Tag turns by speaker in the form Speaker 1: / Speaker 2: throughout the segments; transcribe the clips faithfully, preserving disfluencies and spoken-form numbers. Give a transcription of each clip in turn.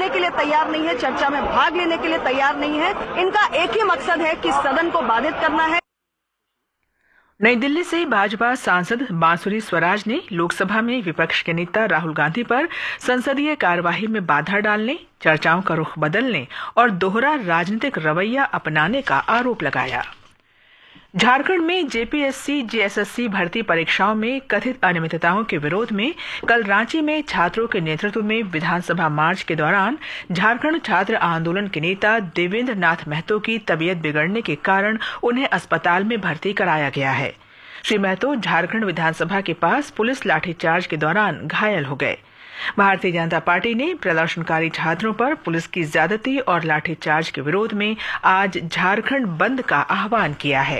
Speaker 1: सुनने के लिए तैयार नहीं है, चर्चा में भाग लेने के लिए तैयार नहीं है। इनका एक ही मकसद है कि सदन को बाधित करना है।
Speaker 2: नई दिल्ली से भाजपा सांसद बांसुरी स्वराज ने लोकसभा में विपक्ष के नेता राहुल गांधी पर संसदीय कार्यवाही में बाधा डालने, चर्चाओं का रुख बदलने और दोहरा राजनीतिक रवैया अपनाने का आरोप लगाया। झारखंड में जेपीएससी जेएसएससी भर्ती परीक्षाओं में कथित अनियमितताओं के विरोध में कल रांची में छात्रों के नेतृत्व में विधानसभा मार्च के दौरान झारखंड छात्र आंदोलन के नेता देवेंद्र नाथ महतो की तबीयत बिगड़ने के कारण उन्हें अस्पताल में भर्ती कराया गया है। श्री महतो झारखंड विधानसभा के पास पुलिस लाठीचार्ज के दौरान घायल हो गए। भारतीय जनता पार्टी ने प्रदर्शनकारी छात्रों पर पुलिस की ज्यादती और लाठीचार्ज के विरोध में आज झारखंड बंद का आह्वान किया है।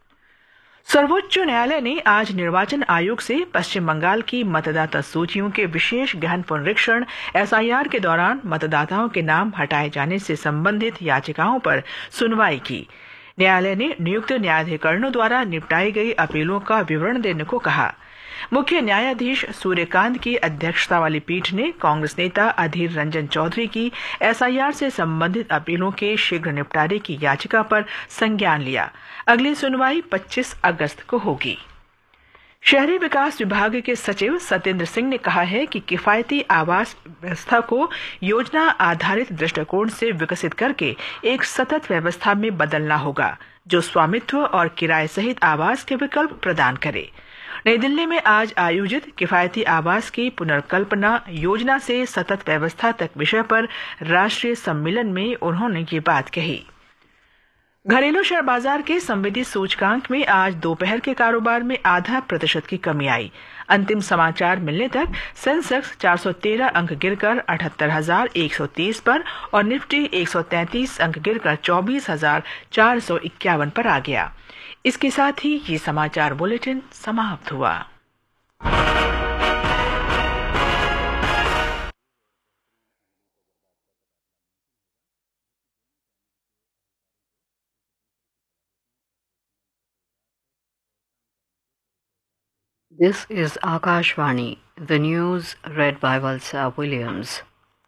Speaker 2: सर्वोच्च न्यायालय ने आज निर्वाचन आयोग से पश्चिम बंगाल की मतदाता सूचियों के विशेष गहन पुनरीक्षण एसआईआर के दौरान मतदाताओं के नाम हटाए जाने से संबंधित याचिकाओं पर सुनवाई की। न्यायालय ने नियुक्त न्यायाधिकरणों द्वारा निपटाई गई अपीलों का विवरण देने को कहा। मुख्य न्यायाधीश सूर्यकांत की अध्यक्षता वाली पीठ ने कांग्रेस नेता अधीर रंजन चौधरी की एसआईआर से संबंधित अपीलों के शीघ्र निपटारे की याचिका पर संज्ञान लिया। अगली सुनवाई पच्चीस अगस्त को होगी। शहरी विकास विभाग के सचिव सत्येंद्र सिंह ने कहा है कि किफायती आवास व्यवस्था को योजना आधारित दृष्टिकोण से विकसित करके एक सतत व्यवस्था में बदलना होगा, जो स्वामित्व और किराए सहित आवास के विकल्प प्रदान करे। नई दिल्ली में आज आयोजित किफायती आवास की पुनर्कल्पना योजना से सतत व्यवस्था तक विषय पर राष्ट्रीय सम्मेलन में उन्होंने ये बात कही। घरेलू शेयर बाजार के संवेदी सूचकांक में आज दोपहर के कारोबार में आधा प्रतिशत की कमी आई। अंतिम समाचार मिलने तक सेंसेक्स चार सौ तेरह अंक गिरकर अठहत्तर हजार एक सौ तीस पर और निफ्टी एक सौ तैंतीस अंक गिरकर चौबीस हजार चार सौ इक्यावन पर आ गया। इसके साथ ही ये समाचार बुलेटिन समाप्त हुआ।
Speaker 3: This is Akashvani, the news read by Valsa Williams.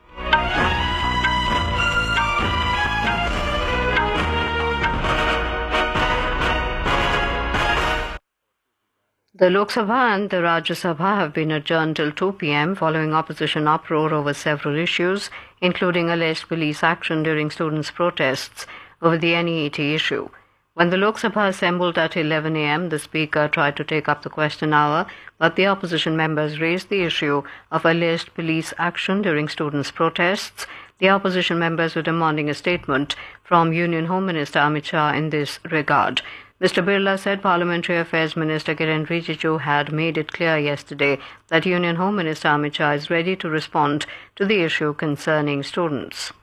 Speaker 3: The Lok Sabha and the Rajya Sabha have been adjourned till two p m following opposition uproar over several issues, including alleged police action during students' protests over the N E A T issue. When the Lok Sabha assembled at eleven a m, the Speaker tried to take up the question hour, but the opposition members raised the issue of alleged police action during students' protests. The opposition members were demanding a statement from Union Home Minister Amit Shah in this regard. Mister Birla said Parliamentary Affairs Minister Kiren Rijiju had made it clear yesterday that Union Home Minister Amit Shah is ready to respond to the issue concerning students.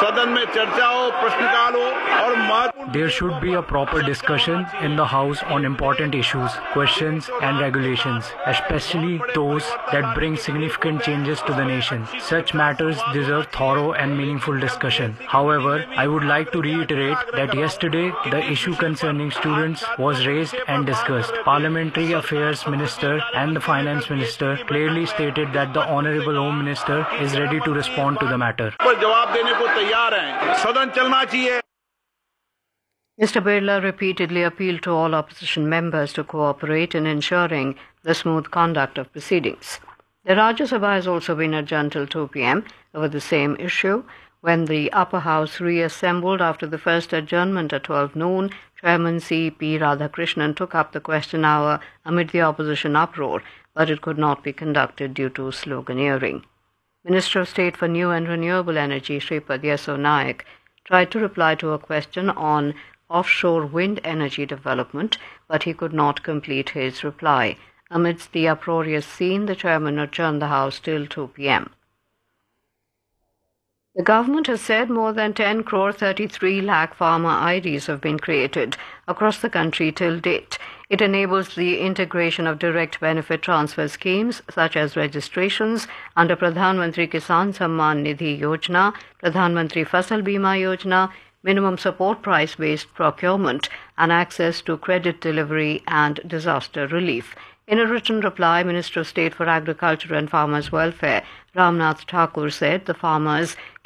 Speaker 4: There should be a proper discussion in the House on important issues, questions and regulations, especially those that bring significant changes to the nation. Such matters deserve thorough and meaningful discussion. However, I would like to reiterate that yesterday the issue concerning students was raised and discussed. Parliamentary Affairs Minister and the Finance Minister clearly stated that the Honorable Home Minister is ready to respond to the matter.
Speaker 3: Mister Birla repeatedly appealed to all opposition members to cooperate in ensuring the smooth conduct of proceedings. The Rajya Sabha has also been adjourned till two p m over the same issue. When the upper house reassembled after the first adjournment at twelve noon, Chairman C P Radhakrishnan took up the question hour amid the opposition uproar, but it could not be conducted due to sloganeering. Minister of State for New and Renewable Energy, Shripad Yesso Naik, tried to reply to a question on offshore wind energy development, but he could not complete his reply. Amidst the uproarious scene, the chairman adjourned the House till two p m. The government has said more than ten crore thirty-three lakh farmer I Ds have been created across the country till date. It enables the integration of direct benefit transfer schemes such as registrations under Pradhan Mantri Kisan Samman Nidhi Yojana, Pradhan Mantri Fasal Bima Yojana, minimum support price-based procurement, and access to credit delivery and disaster relief. In a written reply, Minister of State for Agriculture and Farmers' Welfare, Ramnath Thakur, said the farmers